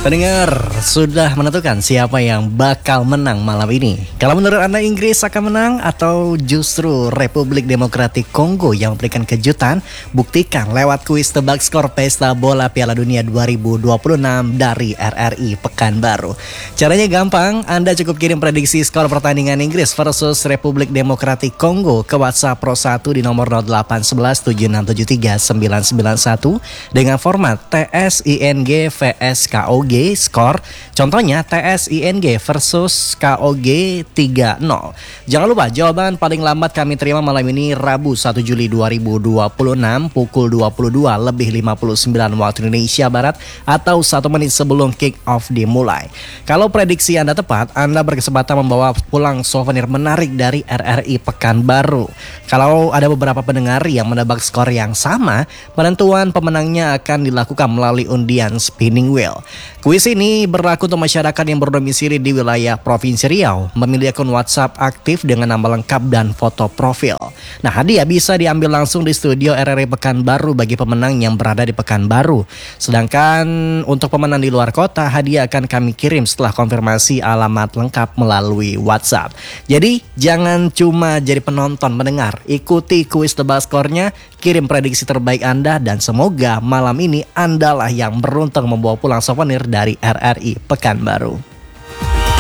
Pendengar, sudah menentukan siapa yang bakal menang malam ini? Kalau menurut Anda Inggris akan menang atau justru Republik Demokratik Kongo yang memberikan kejutan? Buktikan lewat kuis tebak skor Pesta Bola Piala Dunia 2026 dari RRI Pekanbaru. Caranya gampang, Anda cukup kirim prediksi skor pertandingan Inggris versus Republik Demokratik Kongo ke WhatsApp Pro 1 di nomor 0811 7673 991 dengan format TSING vs KOG skor. Contohnya TSING versus KOG 3-0. Jangan lupa jawaban paling lambat kami terima malam ini Rabu 1 Juli 2026 pukul 22:59 waktu Indonesia Barat atau 1 menit sebelum kick off dimulai. Kalau prediksi Anda tepat, Anda berkesempatan membawa pulang souvenir menarik dari RRI Pekanbaru. Kalau ada beberapa pendengar yang menebak skor yang sama, penentuan pemenangnya akan dilakukan melalui undian spinning wheel. Kuis ini berlaku untuk masyarakat yang berdomisili di wilayah Provinsi Riau, memiliki akun WhatsApp aktif dengan nama lengkap dan foto profil. Nah, hadiah bisa diambil langsung di studio RRI Pekanbaru bagi pemenang yang berada di Pekanbaru. Sedangkan untuk pemenang di luar kota, hadiah akan kami kirim setelah konfirmasi alamat lengkap melalui WhatsApp. Jadi, jangan cuma jadi penonton mendengar, ikuti kuis tebak skornya, kirim prediksi terbaik Anda, dan semoga malam ini Anda lah yang beruntung membawa pulang souvenir dari RRI Pekanbaru.